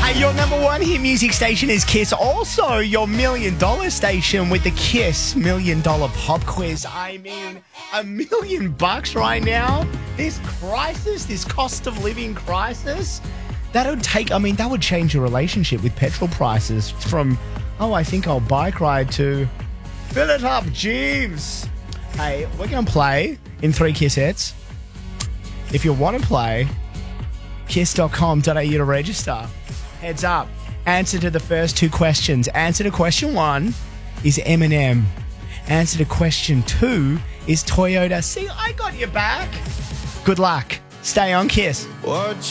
Your number one hit music station is Kiss. Also, your $1 million station with the Kiss $1 Million Pop Quiz. I mean, $1 million right now. This crisis, this cost of living crisis, that would change your relationship with petrol prices from, I think I'll bike ride to fill it up, Jeeves. Hey, we're going to play in 3 Kiss hits. If you want to play, kiss.com.au to register. Heads up. Answer to the first 2 questions. Answer to question 1 is Eminem. Answer to question 2 is Toyota. See, I got your back. Good luck. Stay on Kiss.